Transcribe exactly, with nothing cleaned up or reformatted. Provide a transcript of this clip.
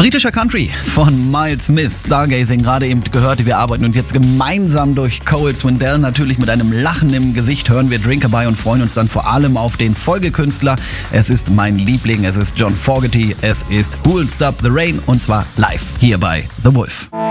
Britischer Country von Miles Smith, Stargazing, gerade eben gehört. Wir arbeiten und jetzt gemeinsam durch Cole Swindell, natürlich mit einem Lachen im Gesicht, hören wir Drinkabye und freuen uns dann vor allem auf den Folgekünstler. Es ist mein Liebling, es ist John Fogerty, es ist Who'll Stop the Rain und zwar live hier bei The Wolf.